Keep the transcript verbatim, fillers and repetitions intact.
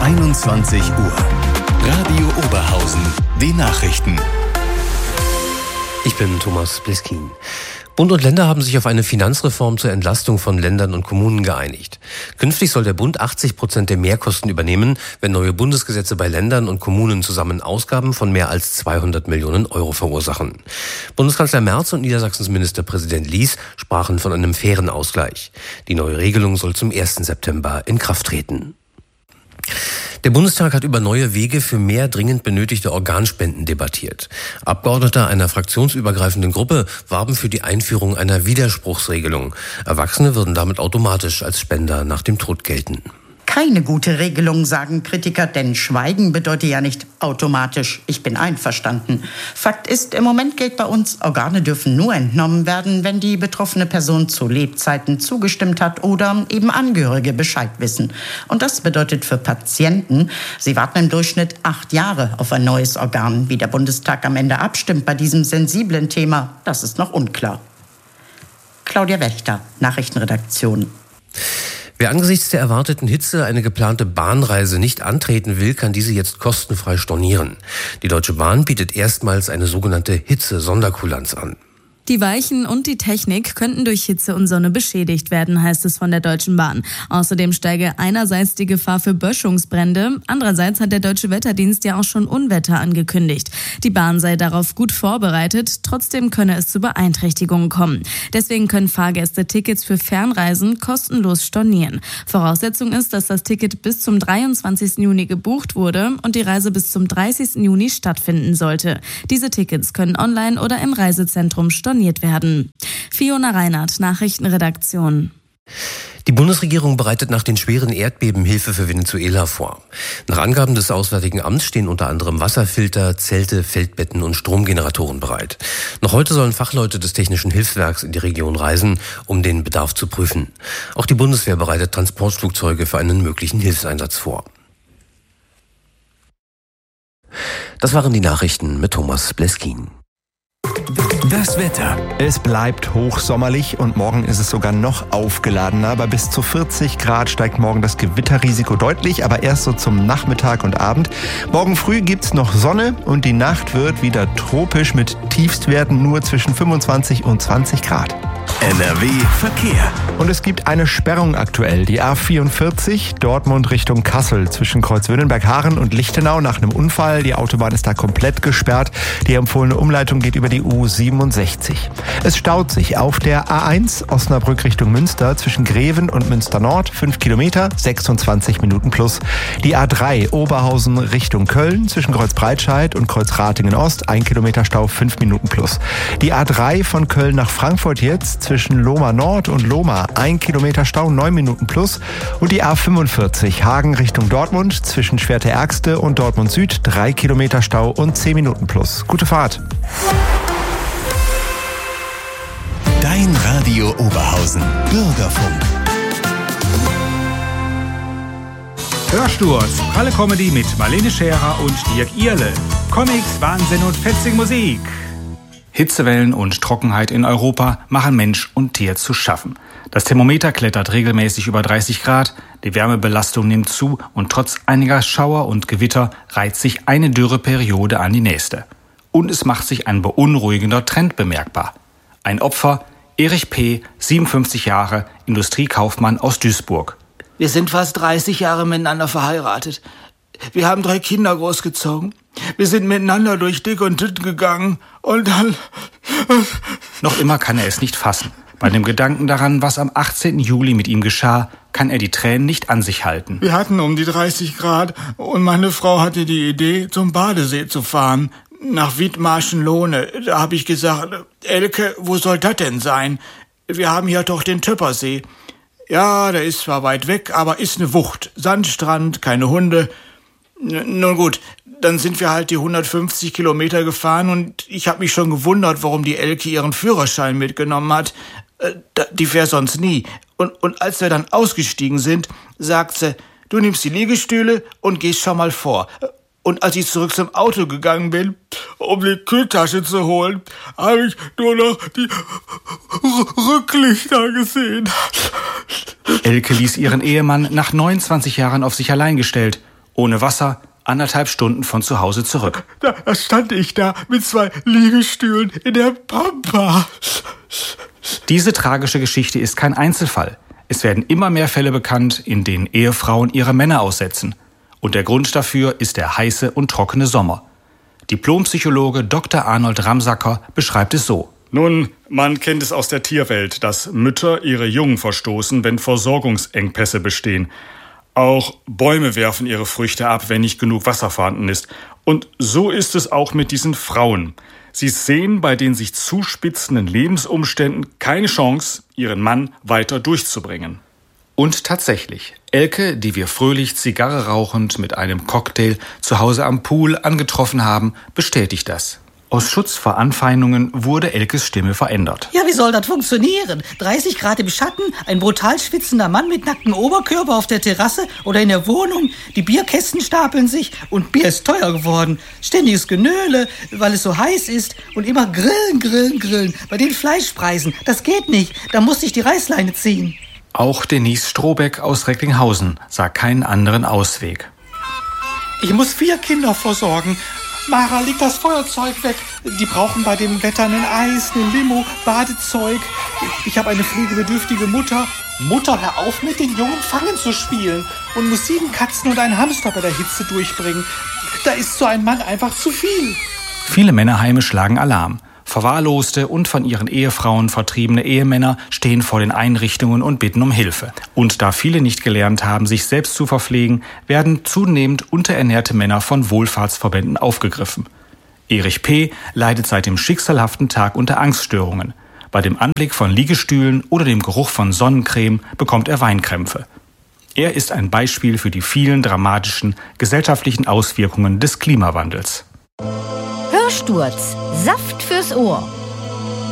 einundzwanzig Uhr. Radio Oberhausen, die Nachrichten. Ich bin Thomas Bliskin. Bund und Länder haben sich auf eine Finanzreform zur Entlastung von Ländern und Kommunen geeinigt. Künftig soll der Bund achtzig Prozent der Mehrkosten übernehmen, wenn neue Bundesgesetze bei Ländern und Kommunen zusammen Ausgaben von mehr als zweihundert Millionen Euro verursachen. Bundeskanzler Merz und Niedersachsens Ministerpräsident Lies sprachen von einem fairen Ausgleich. Die neue Regelung soll zum ersten September in Kraft treten. Der Bundestag hat über neue Wege für mehr dringend benötigte Organspenden debattiert. Abgeordnete einer fraktionsübergreifenden Gruppe warben für die Einführung einer Widerspruchsregelung. Erwachsene würden damit automatisch als Spender nach dem Tod gelten. Keine gute Regelung, sagen Kritiker, denn Schweigen bedeutet ja nicht automatisch, ich bin einverstanden. Fakt ist, im Moment gilt bei uns, Organe dürfen nur entnommen werden, wenn die betroffene Person zu Lebzeiten zugestimmt hat oder eben Angehörige Bescheid wissen. Und das bedeutet für Patienten, sie warten im Durchschnitt acht Jahre auf ein neues Organ. Wie der Bundestag am Ende abstimmt bei diesem sensiblen Thema, das ist noch unklar. Claudia Wächter, Nachrichtenredaktion. Wer angesichts der erwarteten Hitze eine geplante Bahnreise nicht antreten will, kann diese jetzt kostenfrei stornieren. Die Deutsche Bahn bietet erstmals eine sogenannte Hitze-Sonderkulanz an. Die Weichen und die Technik könnten durch Hitze und Sonne beschädigt werden, heißt es von der Deutschen Bahn. Außerdem steige einerseits die Gefahr für Böschungsbrände, andererseits hat der Deutsche Wetterdienst ja auch schon Unwetter angekündigt. Die Bahn sei darauf gut vorbereitet, trotzdem könne es zu Beeinträchtigungen kommen. Deswegen können Fahrgäste Tickets für Fernreisen kostenlos stornieren. Voraussetzung ist, dass das Ticket bis zum dreiundzwanzigsten Juni gebucht wurde und die Reise bis zum dreißigsten Juni stattfinden sollte. Diese Tickets können online oder im Reisezentrum storniert werden. Fiona Reinhardt, Nachrichtenredaktion. Die Bundesregierung bereitet nach den schweren Erdbeben Hilfe für Venezuela vor. Nach Angaben des Auswärtigen Amts stehen unter anderem Wasserfilter, Zelte, Feldbetten und Stromgeneratoren bereit. Noch heute sollen Fachleute des Technischen Hilfswerks in die Region reisen, um den Bedarf zu prüfen. Auch die Bundeswehr bereitet Transportflugzeuge für einen möglichen Hilfseinsatz vor. Das waren die Nachrichten mit Thomas Bliskin. Das Wetter. Es bleibt hochsommerlich und morgen ist es sogar noch aufgeladener. Bei bis zu vierzig Grad steigt morgen das Gewitterrisiko deutlich, aber erst so zum Nachmittag und Abend. Morgen früh gibt's noch Sonne und die Nacht wird wieder tropisch mit Tiefstwerten nur zwischen fünfundzwanzig und zwanzig Grad. N R W Verkehr. Und es gibt eine Sperrung aktuell. Die A vierundvierzig, Dortmund Richtung Kassel, zwischen Kreuzwöhnen-Berghaaren und Lichtenau nach einem Unfall. Die Autobahn ist da komplett gesperrt. Die empfohlene Umleitung geht über die U siebenundsechzig. Es staut sich auf der A eins, Osnabrück Richtung Münster, zwischen Greven und Münster Nord, fünf Kilometer, sechsundzwanzig Minuten plus. Die A drei, Oberhausen Richtung Köln, zwischen Kreuzbreitscheid und Kreuzratingen Ost, ein Kilometer Stau, fünf Minuten plus. Die A drei von Köln nach Frankfurt jetzt, zwischen Lohmar Nord und Lohmar, ein Kilometer Stau, neun Minuten plus. Und die A fünfundvierzig, Hagen Richtung Dortmund, zwischen Schwerte-Ärgste und Dortmund Süd, drei Kilometer Stau und zehn Minuten plus. Gute Fahrt! Dein Radio Oberhausen. Bürgerfunk. Hörsturz, pralle Comedy mit Marlene Scherer und Dirk Ierle. Comics, Wahnsinn und fetzige Musik. Hitzewellen und Trockenheit in Europa machen Mensch und Tier zu schaffen. Das Thermometer klettert regelmäßig über dreißig Grad, die Wärmebelastung nimmt zu und trotz einiger Schauer und Gewitter reiht sich eine Dürreperiode an die nächste. Und es macht sich ein beunruhigender Trend bemerkbar. Ein Opfer, Erich P., siebenundfünfzig Jahre, Industriekaufmann aus Duisburg. Wir sind fast dreißig Jahre miteinander verheiratet. Wir haben drei Kinder großgezogen. Wir sind miteinander durch dick und dünn gegangen und dann... Noch immer kann er es nicht fassen. Bei dem Gedanken daran, was am achtzehnten Juli mit ihm geschah, kann er die Tränen nicht an sich halten. Wir hatten um die dreißig Grad und meine Frau hatte die Idee, zum Badesee zu fahren. Nach Wiedmarschenlohne. Da habe ich gesagt, Elke, wo soll das denn sein? Wir haben hier doch den Töppersee. Ja, der ist zwar weit weg, aber ist eine Wucht. Sandstrand, keine Hunde. N- nun gut, dann sind wir halt die hundertfünfzig Kilometer gefahren und ich habe mich schon gewundert, warum die Elke ihren Führerschein mitgenommen hat. Äh, die fährt sonst nie. Und, und als wir dann ausgestiegen sind, sagt sie, du nimmst die Liegestühle und gehst schon mal vor. Und als ich zurück zum Auto gegangen bin, um die Kühltasche zu holen, habe ich nur noch die R- Rücklichter gesehen. Elke ließ ihren Ehemann nach neunundzwanzig Jahren auf sich allein gestellt. Ohne Wasser, anderthalb Stunden von zu Hause zurück. Da, da stand ich da mit zwei Liegestühlen in der Pampa. Diese tragische Geschichte ist kein Einzelfall. Es werden immer mehr Fälle bekannt, in denen Ehefrauen ihre Männer aussetzen. Und der Grund dafür ist der heiße und trockene Sommer. Diplompsychologe Doktor Arnold Ramsacker beschreibt es so. Nun, man kennt es aus der Tierwelt, dass Mütter ihre Jungen verstoßen, wenn Versorgungsengpässe bestehen. Auch Bäume werfen ihre Früchte ab, wenn nicht genug Wasser vorhanden ist. Und so ist es auch mit diesen Frauen. Sie sehen bei den sich zuspitzenden Lebensumständen keine Chance, ihren Mann weiter durchzubringen. Und tatsächlich, Elke, die wir fröhlich Zigarre rauchend mit einem Cocktail zu Hause am Pool angetroffen haben, bestätigt das. Aus Schutz vor Anfeindungen wurde Elkes Stimme verändert. Ja, wie soll das funktionieren? dreißig Grad im Schatten, ein brutal schwitzender Mann mit nacktem Oberkörper auf der Terrasse oder in der Wohnung. Die Bierkästen stapeln sich und Bier ist teuer geworden. Ständiges Genöle, weil es so heiß ist und immer grillen, grillen, grillen. Bei den Fleischpreisen, das geht nicht. Da muss ich die Reißleine ziehen. Auch Denise Strohbeck aus Recklinghausen sah keinen anderen Ausweg. Ich muss vier Kinder versorgen. Mara, leg das Feuerzeug weg. Die brauchen bei dem Wetter ein Eis, eine Limo, Badezeug. Ich habe eine pflegebedürftige Mutter. Mutter, hör auf mit den Jungen Fangen zu spielen und muss sieben Katzen und einen Hamster bei der Hitze durchbringen. Da ist so ein Mann einfach zu viel. Viele Männerheime schlagen Alarm. Verwahrloste und von ihren Ehefrauen vertriebene Ehemänner stehen vor den Einrichtungen und bitten um Hilfe. Und da viele nicht gelernt haben, sich selbst zu verpflegen, werden zunehmend unterernährte Männer von Wohlfahrtsverbänden aufgegriffen. Erich P. leidet seit dem schicksalhaften Tag unter Angststörungen. Bei dem Anblick von Liegestühlen oder dem Geruch von Sonnencreme bekommt er Weinkrämpfe. Er ist ein Beispiel für die vielen dramatischen gesellschaftlichen Auswirkungen des Klimawandels. Hörsturz. Saft fürs Ohr.